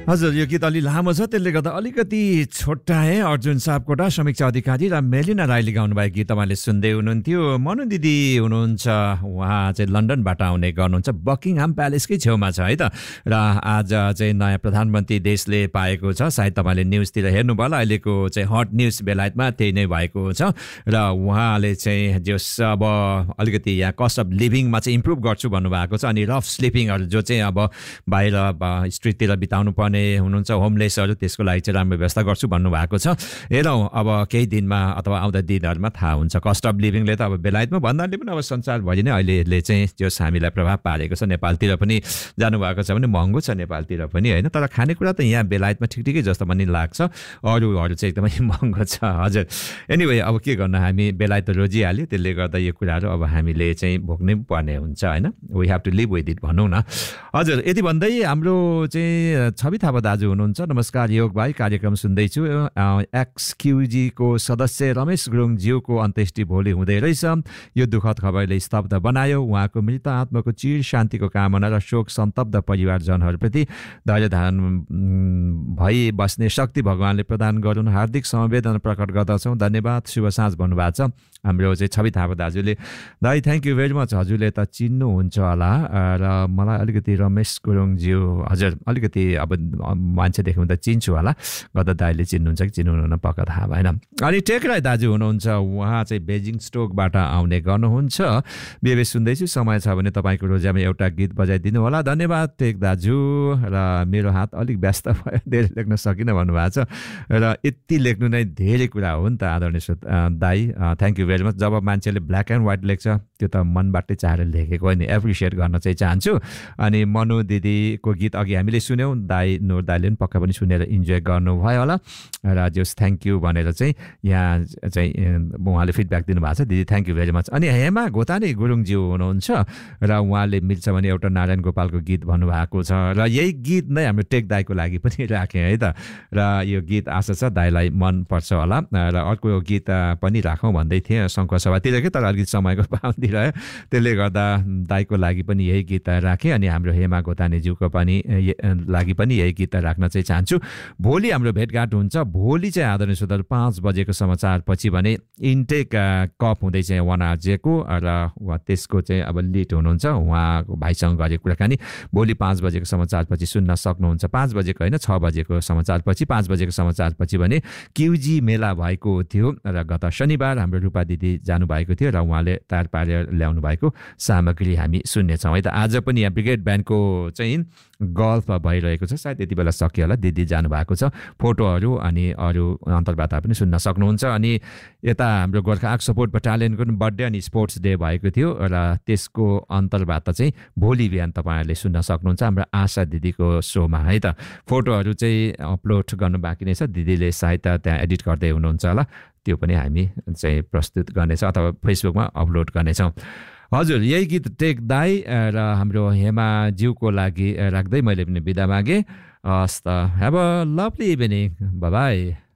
हजुर यो गीत अलि लामो छ त्यसले गर्दा अलिकति छोटाए अर्जुन सापकोटा समीक्षा अधिकारी र मेलिना राईले गाउनुभएको गीत तपाईँले सुन्दै हुनुहुन्थ्यो मनु दिदी हुनुहुन्छ उहाँ चाहिँ लन्डनबाट आउने गर्नुहुन्छ बकिङहाम प्यालेसकै छेउमा छ है त र आज चाहिँ नयाँ प्रधानमन्त्री देशले पाएको छ सायद तपाईँले न्युजतिर हेर्नुभयो होला अहिलेको चाहिँ हट न्युज बेलायतमा त्यही नै भएको छ र उहाँले चाहिँ जस अब अलिकति यहाँ कस्ट अफ लिभिङमा चाहिँ इम्प्रुभ गर्छु भन्नुभएको छ अनि रफ स्लिपिङहरू जो चाहिँ अब बाहिर स्ट्रिटतिर बिताउनु पर्ने हुनुहुन्छ होमलेसहरू त्यसको लागि चाहिँ राम्रो व्यवस्था गर्छु भन्नुभएको छ हेरौँ अब केही दिनमा अथवा आउँदा दिनहरूमा थाहा हुन्छ कस्ट अफ लिभिङले त अब बेलायतमा भन्नाले पनि अब संसारभरि नै अहिले चाहिँ जस हामीलाई प्रभाव पारेको छ नेपालतिर पनि जानुभएको छ भने महँगो छ नेपालतिर पनि होइन तर खानेकुरा त यहाँ बेलायतमा ठिकै जस्तो पनि लाग्छ अरूहरू चाहिँ एकदमै महँगो छ हजुर एनिवे अब के गर्नु हामी बेलायत रोजिहाल्यो त्यसले गर्दा यो कुराहरू अब हामीले चाहिँ भोग्नै पर्ने हुन्छ होइन we have to leave with it भनौँ न हजुर यति भन्दै हाम्रो चाहिँ छवि थापा दाजु हुनुहुन्छ नमस्कार योग भाइ कार्यक्रम सुन्दैछु एक्सक्युजीको सदस्य रमेश गुरुङज्यूको अन्त्येष्टि भोलि हुँदै रहेछ यो दुःखद खबरले स्तब्ध बनायो उहाँको मृत आत्माको चिर शान्तिको कामना र शोक सन्तप्त परिवारजनहरूप्रति धैर्य धारण भई बस्ने शक्ति भगवानले प्रदान गरून् हार्दिक समवेदना प्रकट गर्दछौँ धन्यवाद शुभ साँझ भन्नुभएको छ हाम्रो चाहिँ छवि थापा दाजुले दाइ थ्याङ्क यू भेरी मच हजुरले त चिन्नुहुन्छ होला र मलाई अलिकति रमेश गुरुङज्यू हजुर अलिकति अब मान्छेदेखि त चिन्छु होला गत दाइले चिन्नुहुन्छ कि चिन्नुहुन्न पक्का थाहा भएन अनि टेकराई दाजु हुनुहुन्छ उहाँ चाहिँ बेजिङ स्टोकबाट आउने गर्नुहुन्छ बेबे सुन्दैछु समय छ भने तपाईँको रोजामा एउटा गीत बजाइदिनु होला धन्यवाद टेक दाजु र मेरो हात अलिक व्यस्त भयो धेरै लेख्न सकिनँ भन्नुभएको छ र यति लेख्नु नै धेरै कुरा हो नि त आदरणीय दाइ थ्याङ्क यू भेरी मच जब मान्छेले ब्ल्याक एन्ड व्हाइट लेख्छ त्यो त मनबाटै चाहेर लेखेको होइन एप्रिसिएट गर्न चाहिँ चाहन्छु अनि मनु दिदीको गीत अघि हामीले सुन्यौँ दाई नूर दाइले पनि पक्का पनि सुनेर इन्जोय गर्नुभयो होला र जस थ्याङ्क यू भनेर चाहिँ यहाँ चाहिँ उहाँले फिडब्याक दिनुभएको छ दिदी थ्याङ्क यू भेरी मच अनि हेमा घोतानी गुरुङज्यू हुनुहुन्छ र उहाँले मिल्छ भने एउटा नारायण गोपालको गीत भन्नुभएको छ र यही गीत नै हाम्रो टेक दाईको लागि पनि राखेँ है त र यो गीत आशा छ दाईलाई मनपर्छ होला र अर्को गीत पनि राखौँ भन्दै थिएँ शङ्कर सभातिरकै तर अलिकति समयको पाउँदै रह्यो त्यसले गर्दा दाईको लागि पनि यही गीत राखेँ अनि हाम्रो हेमा घोतानीज्यूको पनि लागि पनि यही गीत राख्न चाहिँ चाहन्छु भोलि हाम्रो भेटघाट हुन्छ भोलि चाहिँ आदरणीय श्रोताहरू 5 बजेको समाचार पछि भने इन्टेक कप हुँदैछ वनआरजेको र त्यसको चाहिँ अब लिड हुनुहुन्छ उहाँको भाइसँग गरेको कुराकानी भोलि 5 बजेको समाचार पछि सुन्न सक्नुहुन्छ 5 बजेको होइन 6 बजेको समाचार पछि 5 बजेको समाचार पछि भने क्युजी मेला भएको थियो र गत शनिबार हाम्रो रूपा दिदी जानुभएको थियो र उहाँले तयार पारेर ल्याउनु भएको सामग्री हामी सुन्नेछौँ है त आज पनि यहाँ ब्रिगेड ब्यान्डको चाहिँ गल्फ भइरहेको छ सायद यति बेला सकियो होला दिदी जानुभएको छ फोटोहरू अनि अरू अन्तर्वार्ता पनि सुन्न सक्नुहुन्छ अनि यता हाम्रो गोर्खा आर्क सपोर्ट बटालियनको पनि बर्थडे अनि स्पोर्ट्स डे भएको थियो र त्यसको अन्तर्वार्ता चाहिँ भोलि बिहान तपाईँहरूले सुन्न सक्नुहुन्छ हाम्रो आशा दिदीको सोमा है त फोटोहरू चाहिँ अपलोड गर्नु बाँकी नै छ दिदीले सायद त्यहाँ एडिट गर्दै हुनुहुन्छ होला त्यो पनि हामी चाहिँ प्रस्तुत गर्नेछौँ अथवा फेसबुकमा अपलोड गर्नेछौँ हजुर यही गीत टेक दाई र हाम्रो हेमाज्यूको लागि राख्दै मैले पनि बिदा मागेँ हस् त have a lovely evening by